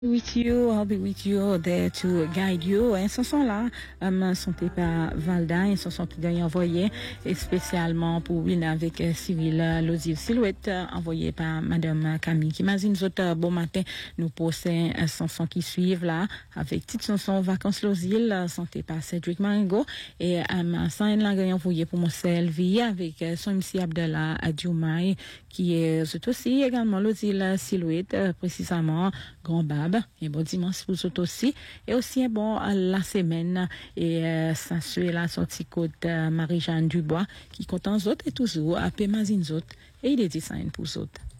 With you, I'll be with you there to guide you. Et ce sont là, santé par Valda, et ce sont qui d'ailleurs envoyés spécialement pour win avec Cyril Losive Silhouette, envoyé par Madame Camille. Qui imagine autres bon matin, nous posons un chanson qui suivent là, avec petite chanson Vacances Losil, santé par Cédric Maringo, et ça l'a envoyé pour mon Selvi avec son MC Abdallah Adjoumaï, qui est aussi également Losil Silhouette, précisément Grand Bab. Et bon dimanche pour vous aussi. Et aussi un bon la semaine. Et ça suit la sortie côte Marie-Jeanne Dubois qui compte en autres et toujours à Pémazine autres. Et il est design pour autres.